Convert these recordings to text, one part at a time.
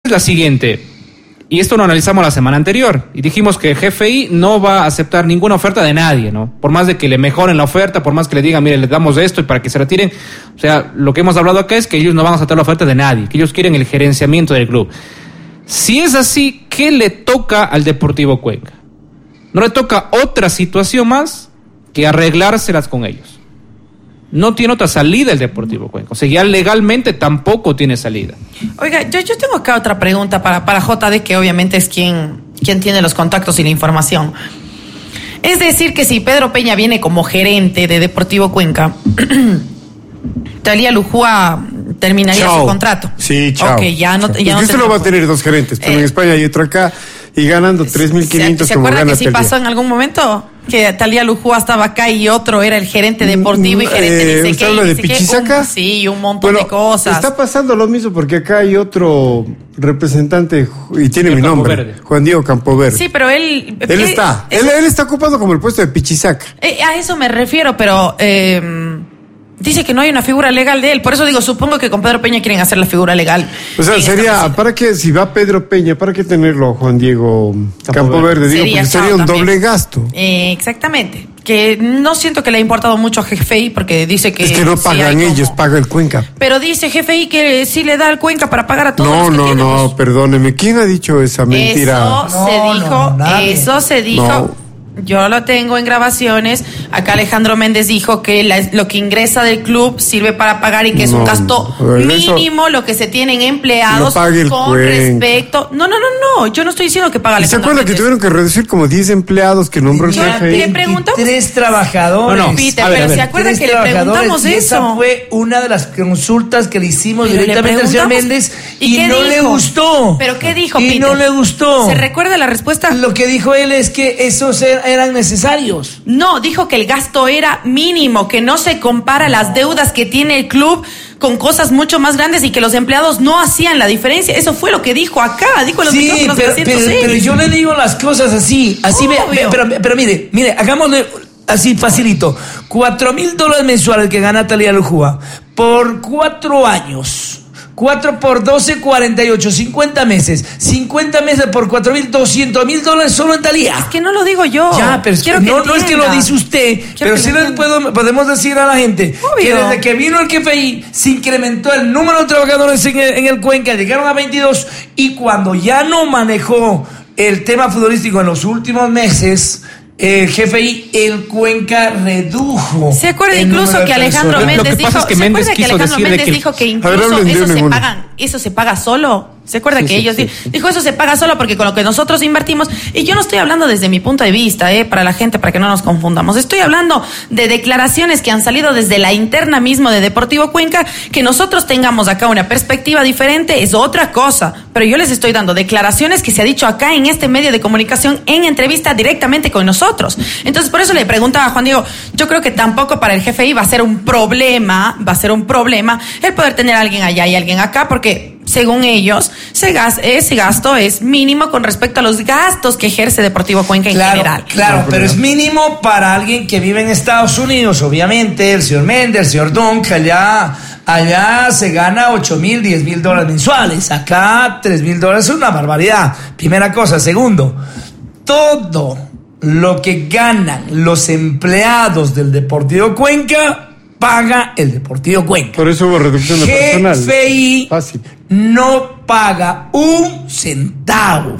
es la siguiente, y esto lo analizamos la semana anterior, y dijimos que el GFI no va a aceptar ninguna oferta de nadie, ¿no? Por más de que le mejoren la oferta, por más que le digan, mire, le damos esto y para que se retiren, o sea, lo que hemos hablado acá es que ellos no van a aceptar la oferta de nadie, que ellos quieren el gerenciamiento del club. Si es así, ¿qué le toca al Deportivo Cuenca? No le toca otra situación más que arreglárselas con ellos. No tiene otra salida el Deportivo Cuenca. O sea, ya legalmente tampoco tiene salida. Oiga, yo tengo acá otra pregunta para JD, que obviamente es quien tiene los contactos y la información. Es decir, que si Pedro Peña viene como gerente de Deportivo Cuenca, Thalía Lujúa terminaría su contrato. Sí, chao. Ok, ya no esto lo va a tener dos gerentes, pero en España hay otro acá, y ganando 3.500 ¿Se como acuerda gana que sí Thalía? pasó en algún momento? Que Thalía Lujúa estaba acá y otro era el gerente deportivo y gerente ¿Usted habla de Pichisaca? Sí, un montón de cosas. Está pasando lo mismo porque acá hay otro representante y tiene mi nombre, Campoverde. Juan Diego Campoverde. Sí, pero él está ocupando como el puesto de Pichisaca. A eso me refiero, pero dice que no hay una figura legal de él. Por eso digo, supongo que con Pedro Peña quieren hacer la figura legal. O sea, sería, ¿para qué? Si va Pedro Peña, ¿para qué tenerlo Juan Diego Campoverde? Digo, porque sería un doble gasto. Exactamente. Que no siento que le ha importado mucho a GFI porque dice que... Es que no pagan ellos, paga el Cuenca. Pero dice GFI que sí le da al Cuenca para pagar a todos. No, perdóneme. ¿Quién ha dicho esa mentira? Eso se dijo. No. Yo lo tengo en grabaciones. Acá Alejandro Méndez dijo que lo que ingresa del club sirve para pagar y que es un gasto mínimo lo que se tienen empleados con respecto. No. Yo no estoy diciendo que paga Alejandro Méndez. ¿Se acuerda que tuvieron que reducir como 10 empleados que nombró el jefe? Le preguntamos. 3 trabajadores. Peter, pero se acuerda que le preguntamos eso. Esa fue una de las consultas que le hicimos directamente al señor Méndez y no le gustó. ¿Pero qué dijo, Peter? Y no le gustó. ¿Se recuerda la respuesta? Lo que dijo él es que esos eran necesarios. No, dijo que el gasto era mínimo, que no se compara las deudas que tiene el club con cosas mucho más grandes y que los empleados no hacían la diferencia. Eso fue lo que dijo acá, dijo los micrófonos de 106. Pero yo le digo las cosas así pero mire, hagámosle así facilito. $4,000 mensuales que gana Thalía Lujúa por 4 años. 4 por 12, 48, 50 meses. 50 meses por 4,000, $200,000 solo en Thalía. Es que no lo digo yo. Ya, pero no es que lo dice usted, pero sí podemos decir a la gente que desde que vino el GFI se incrementó el número de trabajadores en el Cuenca, llegaron a 22, y cuando ya no manejó el tema futbolístico en los últimos meses, el GFI, el Cuenca redujo. ¿Se acuerda incluso que Alejandro Méndez dijo? ¿Se acuerda que Alejandro Méndez dijo que incluso eso se paga solo? ¿Se acuerda que ellos dijo eso se paga solo porque con lo que nosotros invertimos? Y yo no estoy hablando desde mi punto de vista, para la gente, para que no nos confundamos. Estoy hablando de declaraciones que han salido desde la interna mismo de Deportivo Cuenca. Que nosotros tengamos acá una perspectiva diferente es otra cosa, pero yo les estoy dando declaraciones que se ha dicho acá en este medio de comunicación en entrevista directamente con nosotros. Entonces, por eso le preguntaba a Juan Diego, yo creo que tampoco para el GFI va a ser un problema el poder tener a alguien allá y alguien acá, porque según ellos, ese gasto es mínimo con respecto a los gastos que ejerce Deportivo Cuenca en general. Claro, pero es mínimo para alguien que vive en Estados Unidos, obviamente. El señor Méndez, el señor Donk, allá se gana $8,000, $10,000 mensuales. Acá $3,000 es una barbaridad. Primera cosa. Segundo, todo lo que ganan los empleados del Deportivo Cuenca paga el Deportivo Cuenca. Por eso hubo reducción de personal. GFI no paga un centavo.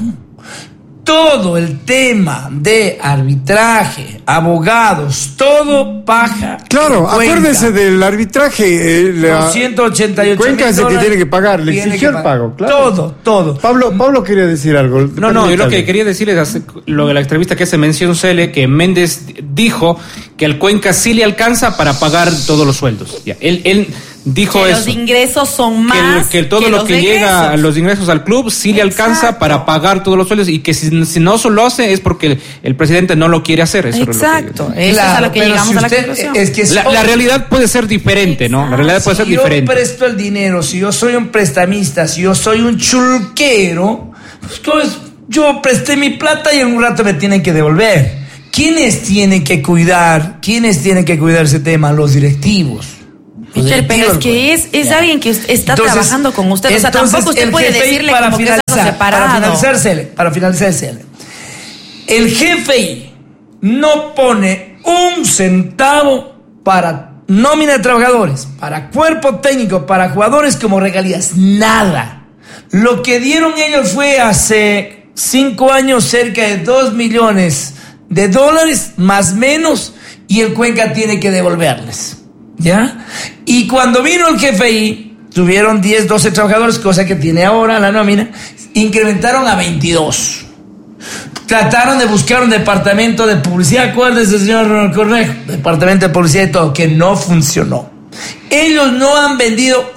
Todo el tema de arbitraje, abogados, todo paga. Claro, acuérdese del arbitraje. 188 Cuenca es el que tiene que pagar, le exigió el pago, claro. Todo. Pablo quería decir algo. No, yo lo que quería decir es lo de la entrevista que se mencionó, que Méndez dijo que al Cuenca sí le alcanza para pagar todos los sueldos. Ya, él dijo que eso. Los ingresos son más que todo lo que llega a los ingresos al club sí le alcanza para pagar todos los sueldos, y que si no lo hace es porque el presidente no lo quiere hacer. Eso exacto. Eso es a lo que llegamos a la conclusión. La realidad puede ser diferente, ¿no? La realidad puede ser diferente. Si yo presto el dinero, si yo soy un prestamista, si yo soy un chulquero, pues yo presté mi plata y en un rato me tienen que devolver. ¿Quiénes tienen que cuidar ese tema? Los directivos. Pero es que es alguien que está trabajando con usted. O sea, tampoco usted puede decirle como que es algo separado. Para finalizarse, el GFI no pone un centavo para nómina de trabajadores, para cuerpo técnico, para jugadores como regalías. Nada. Lo que dieron ellos fue hace 5 años cerca de $2 millones más menos, y el Cuenca tiene que devolverles. ¿Ya? Y cuando vino el GFI, tuvieron 10, 12 trabajadores, cosa que tiene ahora la nómina, incrementaron a 22. Trataron de buscar un departamento de publicidad, acuérdese, señor Cornejo, departamento de publicidad y todo, que no funcionó. Ellos no han vendido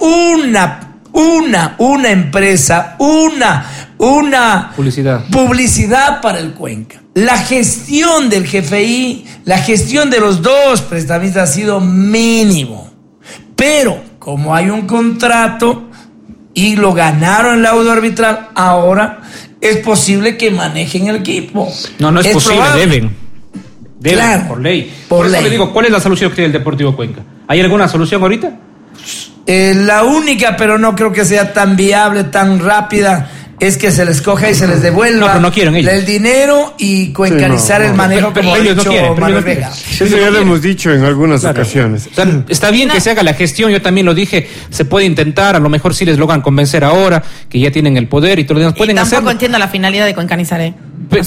una empresa, una publicidad para el Cuenca. La gestión del GFI, la gestión de los dos prestamistas ha sido mínimo. Pero como hay un contrato y lo ganaron el laudo arbitral, ahora es posible que manejen el equipo. No es posible, probable. Deben, claro, por ley. Por eso le digo, ¿cuál es la solución que tiene el Deportivo Cuenca? ¿Hay alguna solución ahorita? La única, pero no creo que sea tan viable, tan rápida, es que se les coja y se les devuelva el dinero y cuencanizar el manejo, como ellos no quieren. Eso ya lo hemos dicho en algunas ocasiones. O sea, está bien que se haga la gestión, yo también lo dije, se puede intentar, a lo mejor sí les logran convencer ahora, que ya tienen el poder y todo lo demás, pueden hacerlo. Tampoco entiendo la finalidad de cuencanizar,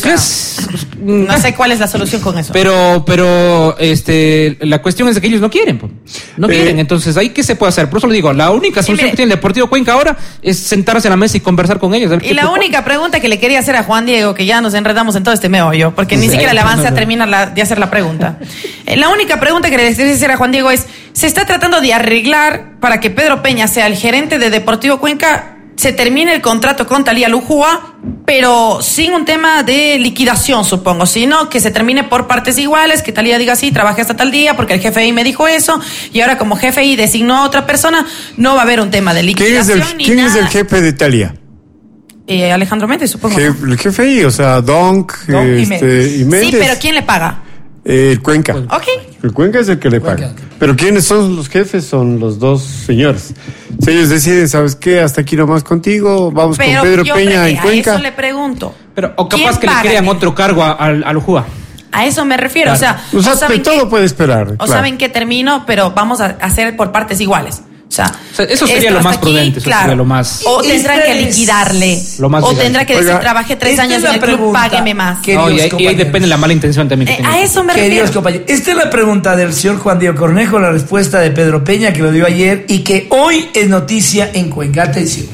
no sé cuál es la solución con eso. Pero la cuestión es de que ellos no quieren, no quieren, entonces ahí qué se puede hacer. Por eso le digo, la única solución que tiene el Deportivo Cuenca ahora es sentarse a la mesa y conversar con ellos. Y la única pregunta que le quería hacer a Juan Diego, que ya nos enredamos en todo este meollo, porque ni siquiera le avanza a terminar de hacer la pregunta. La única pregunta que le quería hacer a Juan Diego es, ¿se está tratando de arreglar para que Pedro Peña sea el gerente de Deportivo Cuenca? Se termine el contrato con Thalía Lujúa, pero sin un tema de liquidación, supongo, sino que se termine por partes iguales, que Thalía diga sí, trabajé hasta tal día porque el GFI me dijo eso, y ahora como GFI designó a otra persona, no va a haber un tema de liquidación. ¿Quién es el jefe de Thalía? Alejandro Méndez, supongo. El GFI, o sea, Donk y Méndez. Sí, pero ¿quién le paga? El Cuenca. Okay. El Cuenca es el que le paga. Pero ¿quiénes son los jefes? Son los dos señores. Si ellos deciden, ¿sabes qué? Hasta aquí nomás contigo, vamos con Pedro Peña en Cuenca. A eso le pregunto. Pero, o capaz que le crean otro cargo a Lujúa. A eso me refiero, claro. O sea todo puede esperar. O saben que termino, pero vamos a hacer por partes iguales. O sea, eso sería lo más prudente, claro. Sería lo más. O tendrán que liquidarle. O tendrá que decir, trabajé 3 años en el club, págueme más. No, y ahí depende la mala intención también. A eso me refiero. Queridos compañeros, esta es la pregunta del señor Juan Diego Cornejo, la respuesta de Pedro Peña, que lo dio ayer y que hoy es noticia en Cuenca. Atención.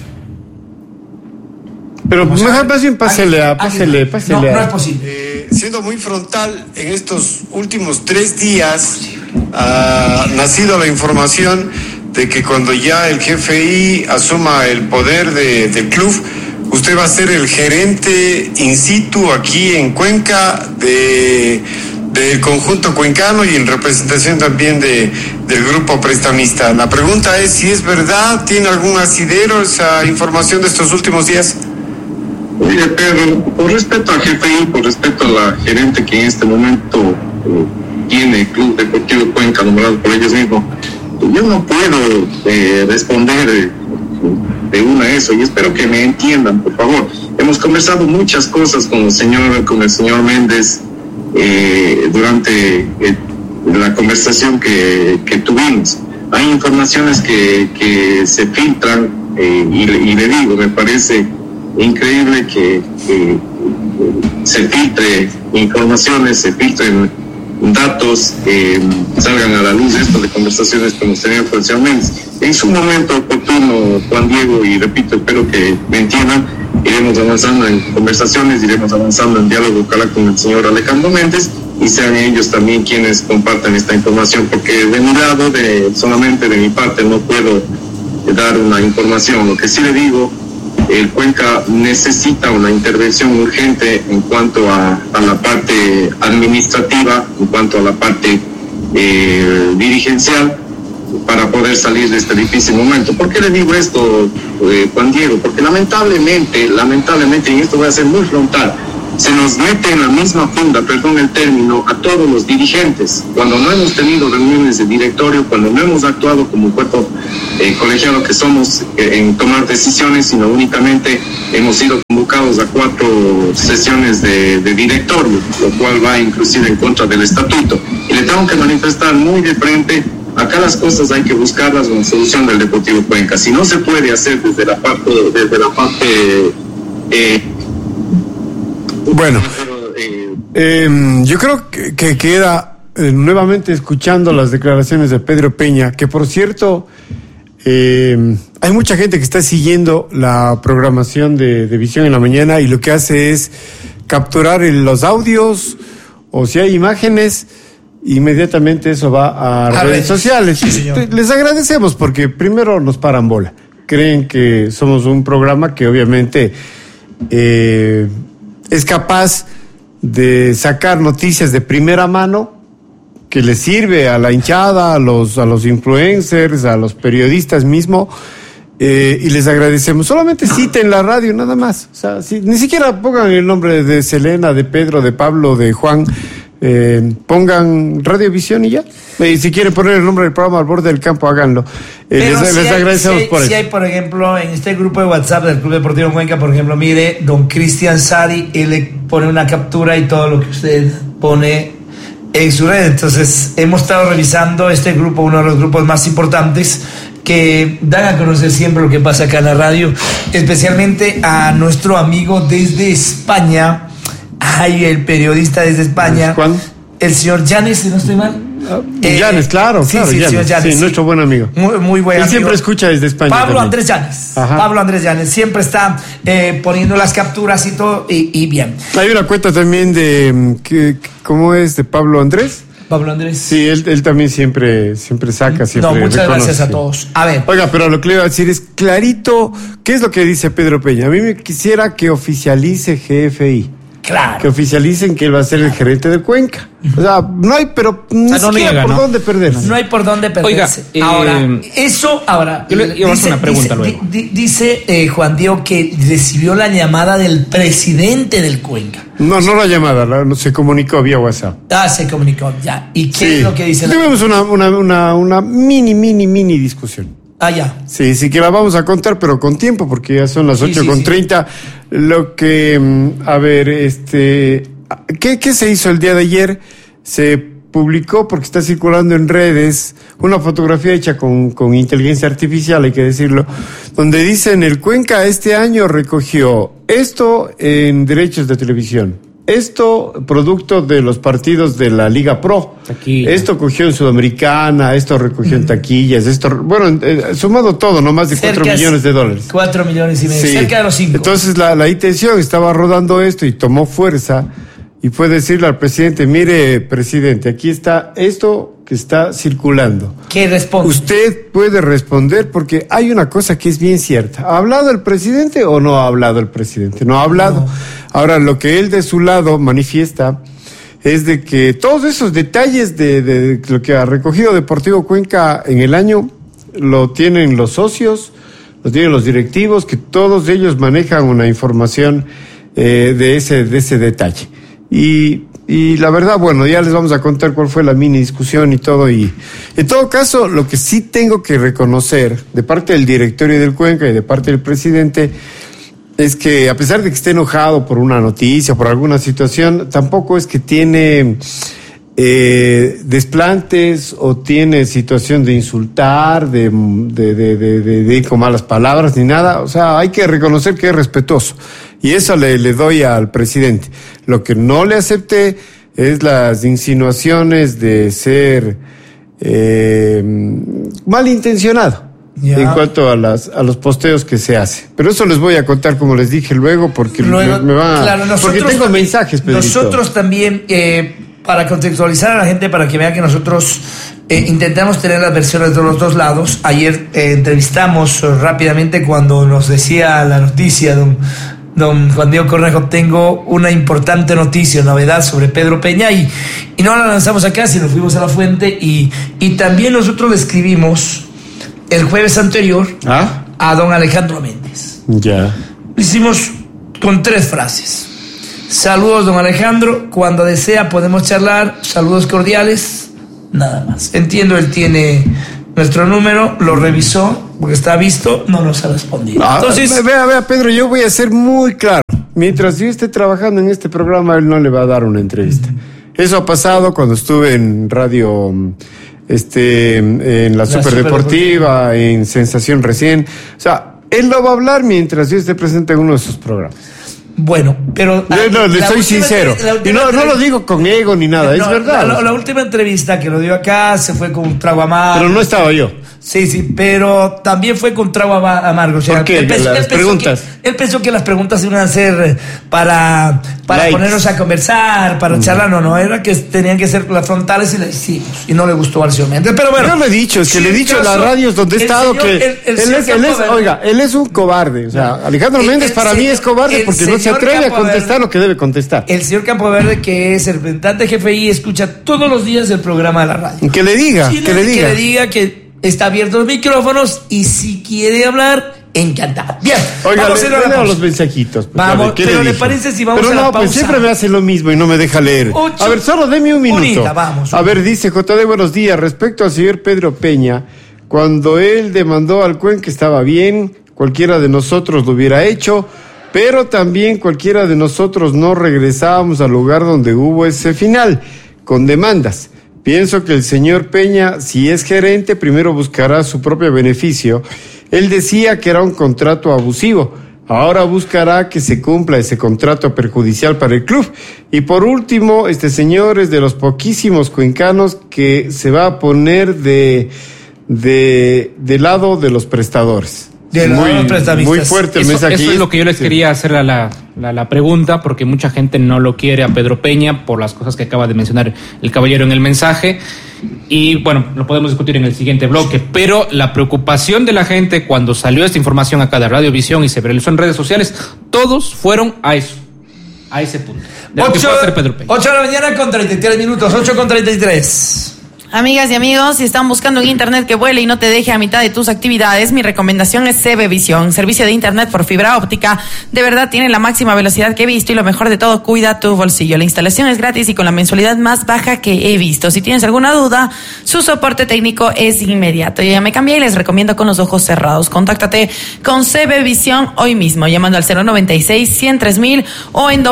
Pero mejor más bien pásele. No es posible. Siendo muy frontal, en estos últimos 3 días ha nacido la información de que cuando ya el GFI asuma el poder del club, usted va a ser el gerente in situ aquí en Cuenca del conjunto cuencano y en representación también del grupo prestamista. La pregunta es si es verdad, ¿tiene algún asidero esa información de estos últimos días? Mire, Pedro, por respeto al GFI, por respeto a la gerente que en este momento tiene el Club Deportivo Cuenca, nombrado por ellos mismos, yo no puedo responder de una a eso, y espero que me entiendan, por favor. Hemos conversado muchas cosas con el señor Méndez durante la conversación que tuvimos. Hay informaciones que se filtran y le digo, me parece increíble que se filtre informaciones, se filtren datos, salgan a la luz esto de conversaciones que hemos tenido con el señor Méndez. En su momento oportuno, Juan Diego, y repito, espero que me entiendan, iremos avanzando en conversaciones, iremos avanzando en diálogo, ojalá, con el señor Alejandro Méndez, y sean ellos también quienes compartan esta información, porque de mi lado, solamente de mi parte, no puedo dar una información. Lo que sí le digo, el Cuenca necesita una intervención urgente en cuanto a la parte administrativa, en cuanto a la parte dirigencial, para poder salir de este difícil momento. ¿Por qué le digo esto, Juan Diego? Porque lamentablemente, y esto voy a ser muy frontal, se nos mete en la misma funda, perdón el término, a todos los dirigentes, cuando no hemos tenido reuniones de directorio, cuando no hemos actuado como cuerpo colegiado que somos en tomar decisiones, sino únicamente hemos sido convocados a 4 sesiones de directorio, lo cual va inclusive en contra del estatuto. Y le tengo que manifestar muy de frente, acá las cosas hay que buscarlas en la solución del Deportivo Cuenca. Si no se puede hacer desde la parte bueno, yo creo que queda nuevamente escuchando las declaraciones de Pedro Peña, que por cierto, hay mucha gente que está siguiendo la programación de Visión en la Mañana y lo que hace es capturar los audios o si hay imágenes, inmediatamente eso va a redes sociales. Sí, les agradecemos porque primero nos paran bola. Creen que somos un programa que obviamente es capaz de sacar noticias de primera mano que le sirve a la hinchada, a los influencers, a los periodistas mismo, y les agradecemos. Solamente citen la radio, nada más. O sea, ni siquiera pongan el nombre de Selena, de Pedro, de Pablo, de Juan. Pongan Radiovisión y ya. Y si quieren poner el nombre del programa Al Borde del Campo, háganlo. Les agradecemos por eso. Si hay, por ejemplo, en este grupo de WhatsApp del Club Deportivo Cuenca, por ejemplo, mire, don Cristian Sari, él le pone una captura y todo lo que usted pone en su red. Entonces, hemos estado revisando este grupo, uno de los grupos más importantes que dan a conocer siempre lo que pasa acá en la radio, especialmente a nuestro amigo desde España. Ay, el periodista desde España. ¿Cuál? El señor Llanes, si no estoy mal. Llanes, claro, sí, Llanes, señor Llanes, sí, nuestro buen amigo. Muy buen amigo. Él siempre escucha desde España. Pablo Andrés Llanes. Ajá. Pablo Andrés Llanes siempre está poniendo las capturas y todo, y bien. Hay una cuenta también de, ¿cómo es? De Pablo Andrés. Pablo Andrés. Sí, él también siempre saca, siempre No, muchas reconoce. Gracias a todos. A ver. Oiga, pero lo que le iba a decir es clarito, ¿qué es lo que dice Pedro Peña? A mí me quisiera que oficialice GFI. Claro. Que oficialicen que él va a ser el gerente de Cuenca. O sea, no hay, pero ni siquiera por dónde perderse. No hay por dónde perderse. Oiga, ahora. Yo le iba a hacer una pregunta luego. Dice Juan Diego que recibió la llamada del presidente del Cuenca. No la llamada, se comunicó vía WhatsApp. Se comunicó, ya. ¿Y qué es lo que dice? Tuvimos una mini discusión. Ya. Sí, que la vamos a contar, pero con tiempo, porque ya son las 8:30. Lo que, a ver, ¿qué se hizo el día de ayer? Se publicó, porque está circulando en redes, una fotografía hecha con inteligencia artificial, hay que decirlo, donde dicen el Cuenca este año recogió esto en derechos de televisión. Esto, producto de los partidos de la Liga Pro. Taquilla. Esto cogió en Sudamericana, esto recogió en taquillas, sumado todo, no más de $4 millones. 4 millones y medio, sí. Cerca de los 5. Entonces la intención estaba rodando esto y tomó fuerza y fue decirle al presidente, mire, presidente, aquí está esto que está circulando. ¿Qué responde? Usted puede responder porque hay una cosa que es bien cierta. ¿Ha hablado el presidente o no ha hablado el presidente? No ha hablado. No. Ahora, lo que él de su lado manifiesta es de que todos esos detalles de lo que ha recogido Deportivo Cuenca en el año lo tienen los socios, lo tienen los directivos, que todos ellos manejan una información de ese detalle. Y la verdad, bueno, ya les vamos a contar cuál fue la mini discusión y todo. Y en todo caso, lo que sí tengo que reconocer de parte del directorio del Cuenca y de parte del presidente es que, a pesar de que esté enojado por una noticia, por alguna situación, tampoco es que tiene desplantes o tiene situación de insultar, de ir con malas palabras ni nada. O sea, hay que reconocer que es respetuoso. Y eso le doy al presidente. Lo que no le acepté es las insinuaciones de ser malintencionado. En cuanto a los posteos que se hace. Pero eso les voy a contar, como les dije luego, porque me va. Claro, porque tengo mensajes, Pedrito. Nosotros también, para contextualizar a la gente, para que vean que nosotros intentamos tener las versiones de los dos lados. Ayer entrevistamos rápidamente cuando nos decía la noticia don Juan Diego Cornejo, tengo una importante noticia, novedad sobre Pedro Peña, y no la lanzamos acá, sino fuimos a la fuente, y también nosotros le escribimos el jueves anterior a don Alejandro Méndez. Ya. Lo hicimos con 3 frases. Saludos, don Alejandro. Cuando desea podemos charlar. Saludos cordiales. Nada más. Entiendo, él tiene nuestro número, lo revisó, porque está visto, no nos ha respondido. Entonces, vea, Pedro, yo voy a ser muy claro. Mientras yo esté trabajando en este programa, él no le va a dar una entrevista. Eso ha pasado cuando estuve en radio, en la Superdeportiva, en Sensación recién. O sea, él no va a hablar mientras yo esté presente en uno de sus programas. Bueno, pero... No, le soy sincero. Y no lo digo con ego ni nada, es verdad. La última entrevista que lo dio acá se fue con un trago amargo. Pero no estaba yo. Sí, pero también fue con trago amargo. O sea, ¿por qué? Él pensó que las preguntas iban a ser para ponernos a conversar, para charlar. No, era que tenían que ser las frontales y las hicimos. Y no le gustó Arcio Méndez. Pero bueno. Yo lo he dicho, es que le he dicho en las radios donde he estado que él es un cobarde. O sea, Alejandro Méndez para mí es cobarde porque no se atreve a contestar lo que debe contestar. El señor Campoverde, que es el representante de GFI, escucha todos los días el programa de la radio. Que le diga, que le diga que está abierto los micrófonos y si quiere hablar, encantado. Bien, oiga, vamos a leer los mensajitos. Vamos, pero ¿le parece si vamos a la pausa? Pues siempre me hace lo mismo y no me deja leer. A ver, solo deme un minuto. Vamos. A ver, dice JD, buenos días. Respecto al señor Pedro Peña, cuando él demandó al Cuen que estaba bien, cualquiera de nosotros lo hubiera hecho, pero también cualquiera de nosotros no regresábamos al lugar donde hubo ese final, con demandas. Pienso que el señor Peña, si es gerente, primero buscará su propio beneficio. Él decía que era un contrato abusivo. Ahora buscará que se cumpla ese contrato perjudicial para el club. Y por último, este señor es de los poquísimos cuencanos que se va a poner de lado de los prestadores. Muy fuerte el mensaje. Eso es lo que yo les quería hacer la pregunta, porque mucha gente no lo quiere a Pedro Peña por las cosas que acaba de mencionar el caballero en el mensaje. Y bueno, lo podemos discutir en el siguiente bloque. Pero la preocupación de la gente cuando salió esta información acá de Radiovisión y se realizó en redes sociales, todos fueron a eso, a ese punto. 8 de la mañana con 33 minutos, 8:33. Amigas y amigos, si están buscando un internet que vuele y no te deje a mitad de tus actividades, mi recomendación es CB Visión, servicio de internet por fibra óptica. De verdad tiene la máxima velocidad que he visto y lo mejor de todo, cuida tu bolsillo. La instalación es gratis y con la mensualidad más baja que he visto. Si tienes alguna duda, su soporte técnico es inmediato. Yo ya me cambié y les recomiendo con los ojos cerrados. Contáctate con CB Visión hoy mismo, llamando al 096-103,000 o en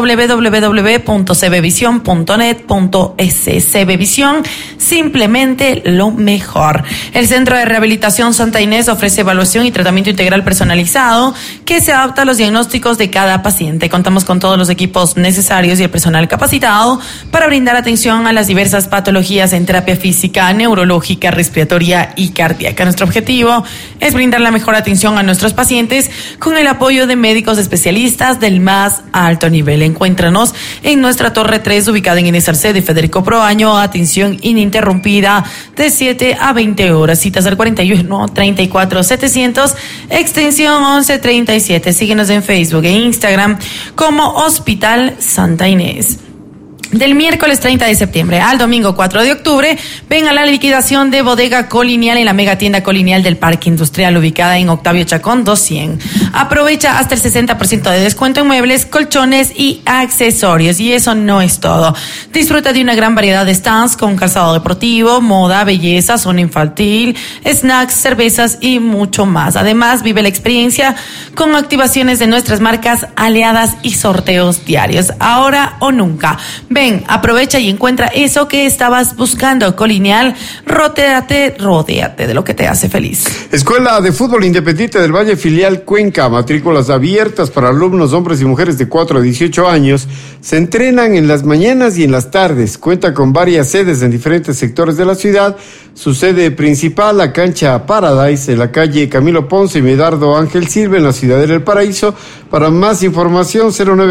www.cbvision.net.es. CB Visión, simplemente lo mejor. El Centro de Rehabilitación Santa Inés ofrece evaluación y tratamiento integral personalizado que se adapta a los diagnósticos de cada paciente. Contamos con todos los equipos necesarios y el personal capacitado para brindar atención a las diversas patologías en terapia física, neurológica, respiratoria y cardíaca. Nuestro objetivo es brindar la mejor atención a nuestros pacientes con el apoyo de médicos especialistas del más alto nivel. Encuéntranos en nuestra Torre 3, ubicada en Inés Arcede, Federico Proaño. Atención ininterrumpida de 7 a 20 horas. Citas al 41-34-700, extensión 1137. Síguenos en Facebook e Instagram como Hospital Santa Inés. Del miércoles 30 de septiembre al domingo 4 de octubre, ven a la liquidación de Bodega Colinial en la mega tienda Colinial del Parque Industrial, ubicada en Octavio Chacón 200. Aprovecha hasta el 60% de descuento en muebles, colchones y accesorios. Y eso no es todo. Disfruta de una gran variedad de stands con calzado deportivo, moda, belleza, zona infantil, snacks, cervezas y mucho más. Además, vive la experiencia con activaciones de nuestras marcas aliadas y sorteos diarios. Ahora o nunca. Ven, aprovecha y encuentra eso que estabas buscando. Colinial, rodéate de lo que te hace feliz. Escuela de Fútbol Independiente del Valle, filial Cuenca, matrículas abiertas para alumnos, hombres y mujeres de 4 a 18 años. Se entrenan en las mañanas y en las tardes. Cuenta con varias sedes en diferentes sectores de la ciudad. Su sede principal, la cancha Paradise, en la calle Camilo Ponce y Medardo Ángel Silva, en la Ciudadela del Paraíso. Para más información,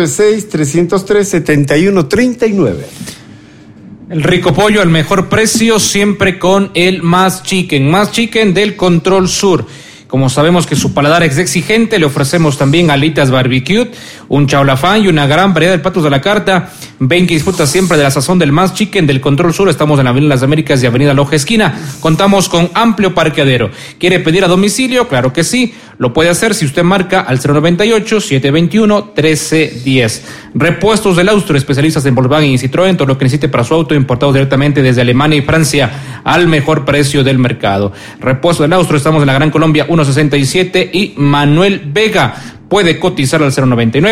096-303-7139. El rico pollo al mejor precio, siempre con el Más Chicken. Más Chicken del Control Sur. Como sabemos que su paladar es exigente, le ofrecemos también alitas barbecue, un chaulafán y una gran variedad de platos de la carta. Ven que disfruta siempre de la sazón del Más Chicken del Control Sur. Estamos en la Avenida Las Américas y Avenida Loja Esquina. Contamos con amplio parqueadero. ¿Quiere pedir a domicilio? Claro que sí. Lo puede hacer si usted marca al 098-721-1310. Repuestos del Austro, especialistas en Volkswagen y Citroën, todo lo que necesite para su auto, importados directamente desde Alemania y Francia al mejor precio del mercado. Repuestos del Austro, estamos en la Gran Colombia 167 y Manuel Vega. Puede cotizar al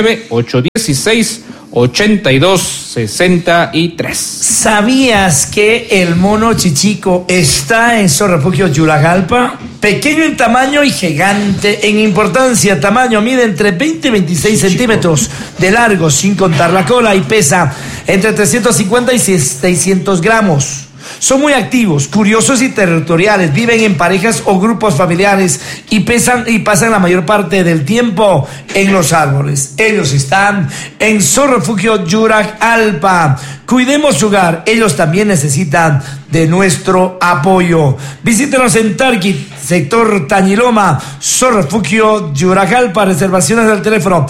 099-816-8263. ¿Sabías que el mono chichico está en Zoo Refugio Yuragalpa? Pequeño en tamaño y gigante en importancia. Tamaño mide entre 20 y 26 centímetros de largo, sin contar la cola, y pesa entre 350 y 600 gramos. Son muy activos, curiosos y territoriales. Viven en parejas o grupos familiares y pasan la mayor parte del tiempo en los árboles. Ellos están en Zoo Refugio Yuragalpa. Cuidemos su hogar. Ellos también necesitan de nuestro apoyo. Visítenos en Tarqui, sector Tañiloma, Zoo Refugio Yuragalpa. Reservaciones al teléfono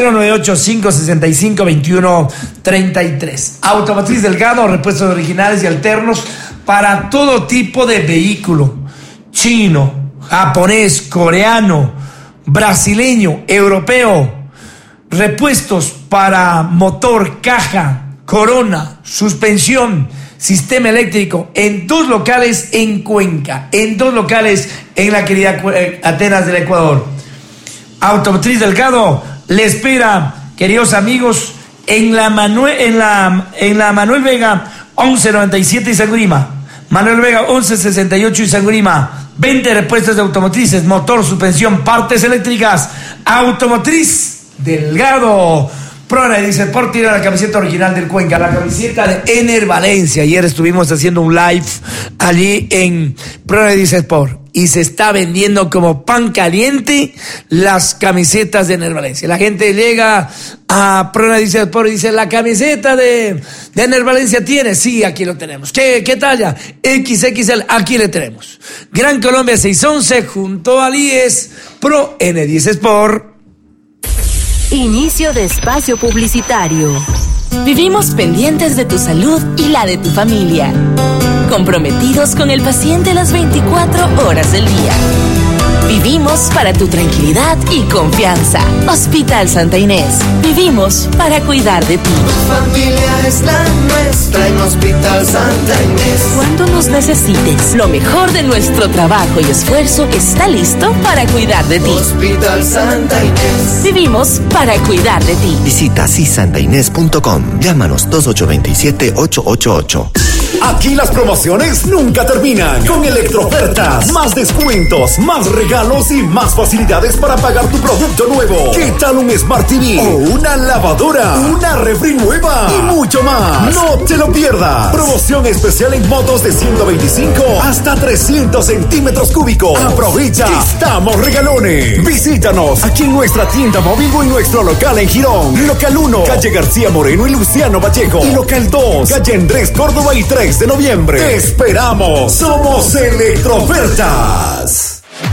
098-565-2133. Automotriz Delgado, repuestos originales y alternos para todo tipo de vehículo: chino, japonés, coreano, brasileño, europeo. Repuestos para motor, caja, corona, suspensión, sistema eléctrico, en 2 locales en Cuenca, en 2 locales en la querida Atenas del Ecuador. Automotriz Delgado le espera, queridos amigos, en la Manuel Vega 1197 y Sangurima. Manuel Vega 1168 y Sangurima. 20 repuestos de automotrices, motor, suspensión, partes eléctricas. Automotriz Delgado. Prona dice, por tirar la camiseta original del Cuenca, la camiseta de Ener Valencia. Ayer estuvimos haciendo un live allí en Prona dice Sport y se está vendiendo como pan caliente las camisetas de Ener Valencia. La gente llega a Prona dice Sport y dice, la camiseta de Ener Valencia tiene. Sí, aquí lo tenemos. ¿Qué talla? XXL, aquí le tenemos. Gran Colombia 611 junto a IES Pro N10 Sport. Inicio de espacio publicitario. Vivimos pendientes de tu salud y la de tu familia. Comprometidos con el paciente las 24 horas del día. Vivimos para tu tranquilidad y confianza. Hospital Santa Inés. Vivimos para cuidar de ti. Tu familia es la nuestra en Hospital Santa Inés. Cuando nos necesites, lo mejor de nuestro trabajo y esfuerzo está listo para cuidar de ti. Hospital Santa Inés. Vivimos para cuidar de ti. Visita sisantainés.com. Llámanos 2827-888. Aquí las promociones nunca terminan. Con Electroofertas, más descuentos, más regalos y más facilidades para pagar tu producto nuevo. ¿Qué tal un Smart TV o una lavadora, una refri nueva y mucho más? No te lo pierdas. Promoción especial en motos de 125 hasta 300 centímetros cúbicos. Aprovecha, estamos regalones. Visítanos aquí en nuestra tienda móvil o en nuestro local en Girón. Local 1, calle García Moreno y Luciano Vallejo. Y local 2, calle Andrés Córdoba y 3 de noviembre. ¡Te esperamos! Somos Electroofertas.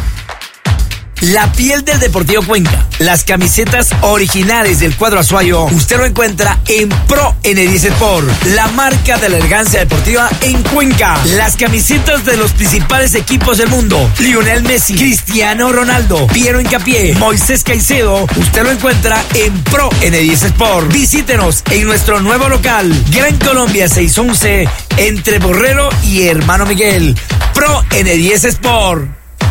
La piel del Deportivo Cuenca. Las camisetas originales del cuadro azuayo. Usted lo encuentra en Pro N10 Sport, la marca de la elegancia deportiva en Cuenca. Las camisetas de los principales equipos del mundo. Lionel Messi, Cristiano Ronaldo, Piero Hincapié, Moisés Caicedo. Usted lo encuentra en Pro N10 Sport. Visítenos en nuestro nuevo local, Gran Colombia 611, entre Borrero y Hermano Miguel. Pro N10 Sport.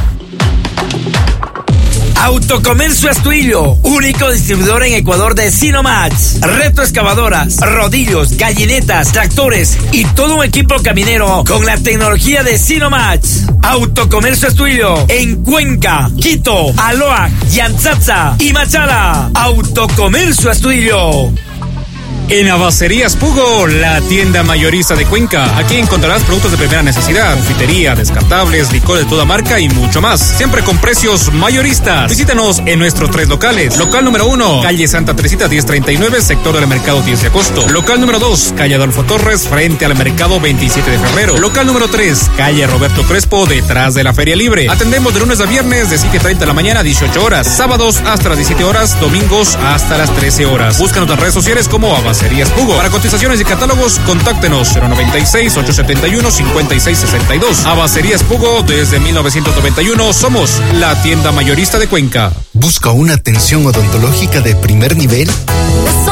Autocomercio Astudillo, único distribuidor en Ecuador de Sinomax, retroexcavadoras, rodillos, gallinetas, tractores y todo un equipo caminero con la tecnología de Sinomax. Autocomercio Astudillo en Cuenca, Quito, Aloa, Yantzatza y Machala. Autocomercio Astudillo. En Abacerías Pugo, la tienda mayorista de Cuenca. Aquí encontrarás productos de primera necesidad, confitería, descartables, licor de toda marca y mucho más. Siempre con precios mayoristas. Visítanos en nuestros 3 locales. Local número 1, calle Santa Teresita 1039, sector del mercado 10 de agosto. Local número 2, calle Adolfo Torres, frente al mercado 27 de febrero. Local número 3, calle Roberto Crespo, detrás de la Feria Libre. Atendemos de lunes a viernes de 7:30 de la mañana a 18 horas. Sábados hasta las 17 horas, domingos hasta las 13 horas. Búscanos en las redes sociales como Abacerías Abacerías Pugo. Para cotizaciones y catálogos, contáctenos 096-871-5662. Abacerías Pugo, desde 1991 somos la tienda mayorista de Cuenca. ¿Busca una atención odontológica de primer nivel?